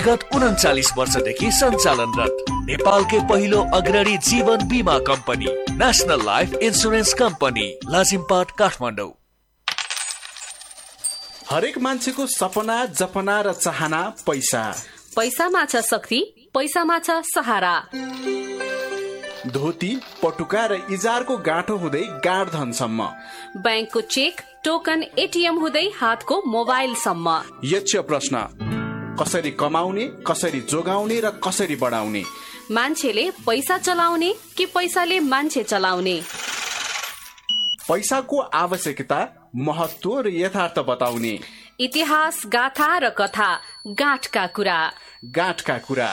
गत 39 वर्षदेखि सञ्चालनरत नेपालकै पहिलो अग्रणी जीवन बीमा company national life insurance company Lazimpat Kathmandu. हरेक मान्छेको सपना जपना र चाहना पैसा। पैसामा छ शक्ति, पैसामा छ सहारा। धोती पटुका र इजारको गाँठो हुँदै गाँडधनसम्म, ब्याङ्कको चेक टोकन एटिएम हुँदै हातको मोबाइलसम्म। यक्ष प्रश्न, कसरी कमाउने, कसरी जोगाउने र कसरी बढाउने? मान्छेले पैसा चलाउने कि पैसाले मान्छे चलाउने? पैसाको आवश्यकता, महत्व र यथार्थ बताउने। इतिहास, गाथा र कथा, गाँठका कुरा। गाँठका कुरा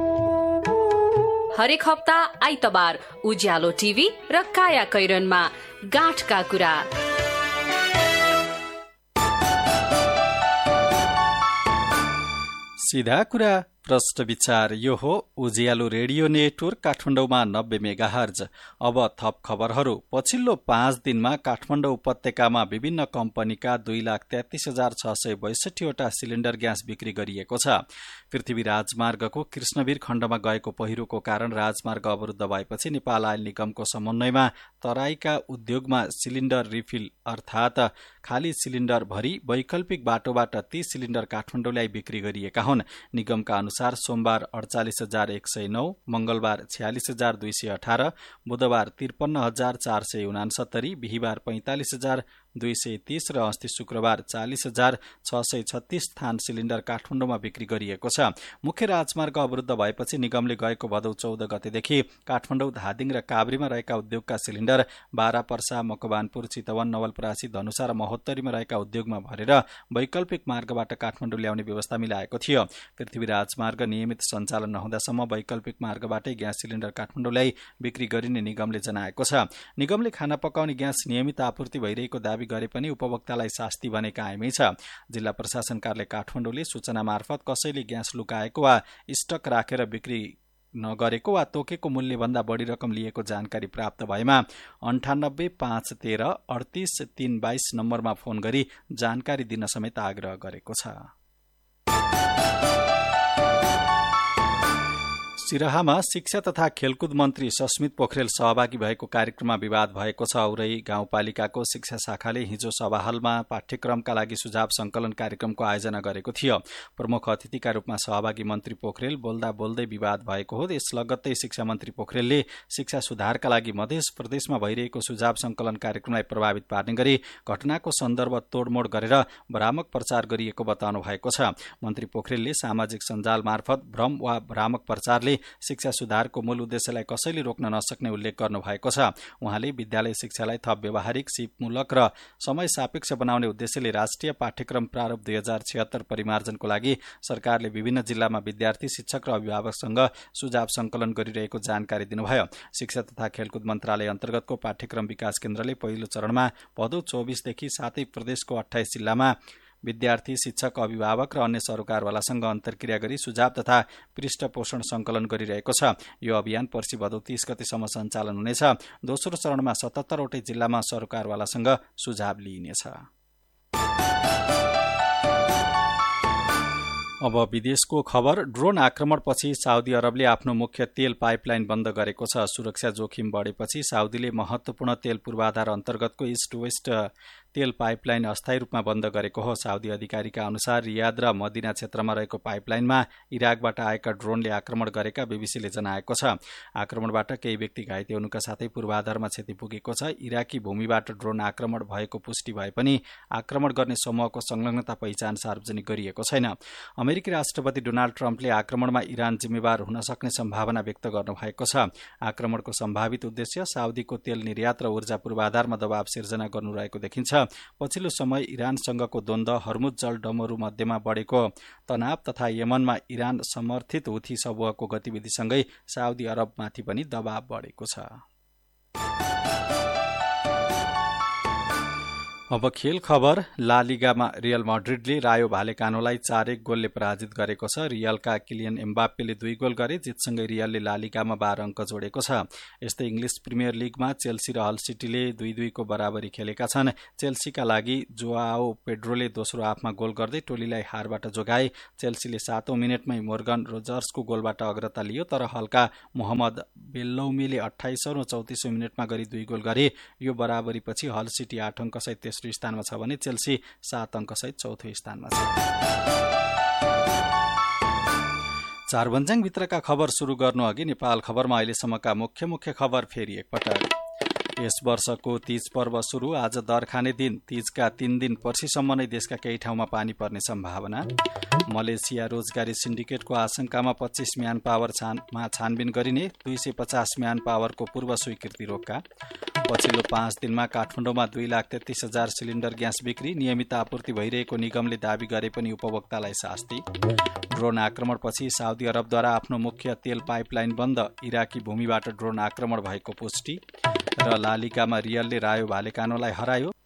हरेक हप्ता आइतबार उज्यालो टिभी र काया कैरनमा गाँठका कुरा। सीधा कुरा प्रश्न विचार। यो हो उज्यालो रेडियो नेटवर्क काठमाडौँमा 90 मेगाहर्ज। अब थप खबरहरू। पछिल्लो 5 दिनमा काठमाडौँ उपत्यकामा विभिन्न कम्पनीका 2,33,662 वटा सिलिण्डर ग्यास बिक्री गरिएको छ। पृथ्वी राजमार्गको कृष्णवीर खण्डमा गएको पहिरोको कारण राजमार्ग अवरुद्ध भएपछि नेपाल आयल निगमको समन्वयमा तराईका उद्योगमा सिलिण्डर रिफिल अर्थात खाली सिलिण्डर भरी वैकल्पिक बाटोबाट 30 सिलिण्डर काठमाडौँ ल्याई बिक्री गरिएका हुन्। निगमका अनुसार सोमबार 48,109, मंगलबार 46,218, बुधबार 53,469, बिहिबार 45,230 र अस्ति शुक्रबार 40,636 थान सिलिण्डर काठमाडौँमा बिक्री गरिएको छ। मुख्य राजमार्ग अवरुद्ध भएपछि निगमले गएको भदौ 14 गतेदेखि काठमाडौँ, धादिङ र काभ्रेमा रहेका उद्योगका सिलिण्डर बारा, पर्सा, मकवानपुर, चितवन, नवलपरासी, धनुषा र महोत्तरीमा रहेका उद्योगमा भरेर वैकल्पिक मार्गबाट काठमाडौँ ल्याउने व्यवस्था मिलाएको थियो। पृथ्वी राजमार्ग नियमित सञ्चालन नहुँदासम्म वैकल्पिक मार्गबाटै ग्यास सिलिण्डर काठमाडौँ ल्याई बिक्री गरिने निगमले जनाएको छ। निगमले खाना पकाउने ग्यास नियमित आपूर्ति भइरहेको दावी गरे पनि उपभोक्तालाई शास्ति भने कायमै छ। जिल्ला प्रशासन कार्यालय काठमाडौँले सूचना मार्फत कसैले ग्यास लुकाएको वा स्टक राखेर बिक्री नगरेको वा तोकेको मूल्यभन्दा बढी रकम लिएको जानकारी प्राप्त भएमा 98 513 38 322 नम्बरमा फोन गरी जानकारी दिन समेत आग्रह गरेको छ। सिराहामा शिक्षा तथा खेलकुद मन्त्री सस्मित पोखरेल सहभागी भएको कार्यक्रममा विवाद भएको छ। औरै गाउँपालिकाको शिक्षा शाखाले हिजो सभाहालमा पाठ्यक्रमका लागि सुझाव संकलन कार्यक्रमको आयोजना गरेको थियो। प्रमुख अतिथिका रूपमा सहभागी मन्त्री पोखरेल बोल्दा बोल्दै विवाद भएको हो। यस लगत्तै शिक्षा मन्त्री पोखरेलले शिक्षा सुधारका लागि मध्य प्रदेशमा भइरहेको सुझाव संकलन कार्यक्रमलाई प्रभावित पार्ने गरी घटनाको सन्दर्भ तोडमोड गरेर भ्रामक प्रचार गरिएको बताउनु भएको छ। मन्त्री पोखरेलले सामाजिक सञ्जाल मार्फत भ्रम वा भ्रामक प्रचारले शिक्षा सुधारको मूल उद्देश्यलाई कसैले रोक्न नसक्ने उल्लेख गर्नु भएको छ। उहाँले विद्यालय शिक्षालाई थप व्यावहारिक, सिपमूलक र समय सापेक्ष बनाउने उद्देश्यले राष्ट्रिय पाठ्यक्रम प्रारूप 2076 परिमार्जनको लागि सरकारले विभिन्न जिल्लामा विद्यार्थी, शिक्षक र अभिभावकसँग सुझाव संकलन गरिरहेको जानकारी दिनुभयो। शिक्षा तथा खेलकुद मन्त्रालय अन्तर्गतको पाठ्यक्रम विकास केन्द्रले पहिलो चरणमा भदौ 24 देखि 7 प्रदेशको 28 जिल्लामा विद्यार्थी, शिक्षक, अभिभावक र अन्य सरोकारवालासँग अन्तर्क्रिया गरी सुझाव तथा पृष्ठपोषण संकलन गरिरहेको छ। यो अभियान पर्सि भदौ 30 गतेसम्म सञ्चालन हुनेछ। दोस्रो चरणमा 77 वटै जिल्लामा सरोकारवालासँग सुझाव लिइनेछ। अब विदेशको खबर। ड्रोन आक्रमणपछि साउदी अरबले आफ्नो मुख्य तेल पाइपलाइन बन्द गरेको छ। सुरक्षा जोखिम बढेपछि साउदीले महत्वपूर्ण तेल पूर्वाधार अन्तर्गतको इस्ट वेस्ट तेल पाइपलाइन अस्थायी रूपमा बन्द गरेको हो। साउदी अधिकारीका अनुसार रियाद र मदिना क्षेत्रमा रहेको पाइपलाइनमा इराकबाट आएका ड्रोनले आक्रमण गरेका बीबीसीले जनाएको छ। आक्रमणबाट केही व्यक्ति घाइते हुनुका साथै पूर्वाधारमा क्षति पुगेको छ। इराकी भूमिबाट ड्रोन आक्रमण भएको पुष्टि भए पनि आक्रमण गर्ने समूहको संलग्नता पहिचान सार्वजनिक गरिएको छैन। अमेरिकी राष्ट्रपति डोनाल्ड ट्रम्पले आक्रमणमा इरान जिम्मेवार हुन सक्ने सम्भावना व्यक्त गर्नुभएको छ। आक्रमणको सम्भावित उद्देश्य साउदीको तेल निर्यात र ऊर्जा पूर्वाधारमा दबाव सिर्जना गर्नु रहेको देखिन्छ। पछिल्लो समय इरानसँगको द्वन्द्व, हर्मुज जलडमरू मध्यमा बढेको तनाव तथा यमनमा इरान समर्थित हुथी समूहको गतिविधिसँगै साउदी अरबमाथि पनि दबाव बढेको छ। अब खेल खबर। ला लिगामा रियल मड्रिडले रायो भालेकानोलाई 4-1 गोलले पराजित गरेको छ। रियलका किलियन एम्बाप्पेले 2 गोल गरे। जितसँगै रियलले ला लिगामा 12 अङ्क जोडेको छ। यस्तै इङ्ग्लिस प्रिमियर लिगमा चेल्सी र हल सिटीले 2-2 को बराबरी खेलेका छन्। चेल्सीका लागि जोआओ पेड्रोले दोस्रो हाफमा गोल गर्दै टोलीलाई हारबाट जोगाए। चेल्सीले 7औं मिनेटमै मोर्गन रोजर्सको गोलबाट अग्रता लियो, तर हल्का मोहम्मद बेल्लौमीले 28औं र 34औं मिनेटमा गरी 2 गोल गरे। यो बराबरीपछि हल सिटी 8 अङ्कसहित तेस्रो स्थानमा छ भने चेल्सी 7 अङ्कसहित चौथो स्थानमा छ। चारभन्ज्याङ भित्रका खबर सुरु गर्नु अघि नेपाल खबरमा अहिलेसम्मका मुख्य खबर फेरि एकपटक। यस वर्षको तीज पर्व सुरु आज दरखाने दिन। तीजका 3 दिन पर्सिसम्म नै देशका केही ठाउँमा पानी पर्ने सम्भावना। मलेसिया रोजगारी सिन्डिकेटको आशंकामा 25 म्यान पावरमा छानबिन गरिने। 250 म्यान पावरको पूर्व स्वीकृति रोक्का। पछिल्लो 5 दिनमा काठमाडौँमा 2,33,000 सिलिन्डर ग्यास बिक्री। नियमित आपूर्ति भइरहेको निगमले दावी गरे पनि उपभोक्तालाई शास्ति। ड्रोन आक्रमणपछि साउदी अरबद्वारा आफ्नो मुख्य तेल पाइपलाइन बन्द। इराकी भूमिबाट ड्रोन आक्रमण भएको पुष्टि। र ला लिगामा रियलले रायो भालेकानोलाई हरायो।